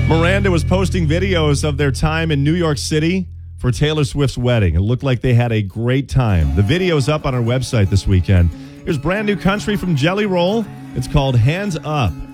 Miranda was posting videos of their time in New York City for Taylor Swift's wedding. It looked like they had a great time. The video's up on our website this weekend. Here's brand new country from Jelly Roll. It's called Hands Up.